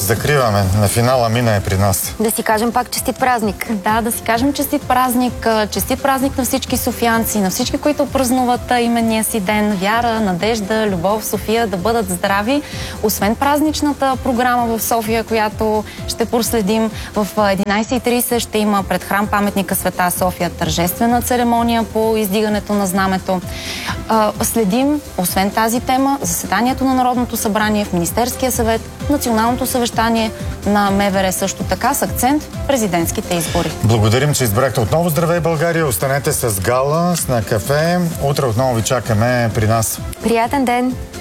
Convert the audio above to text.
закриваме. На финала Мина е при нас. Да си кажем пак честит празник. Да, да си кажем честит празник. Честит празник на всички софиянци, на всички, които празнуват именния си ден. Вяра, надежда, любов в София да бъдат здрави. Освен празничната програма в София, която ще проследим, в 11:30 ще има пред храм паметника Света София тържествена церемония по издигането на знамето. Следим, освен тази тема, заседанието на Народното събрание в Министерския съвет, националното съвещание на МВР също така с акцент президентските избори. Благодарим, че избрахте отново Здравей България. Останете с гала, с на кафе. Утре отново ви чакаме при нас. Приятен ден!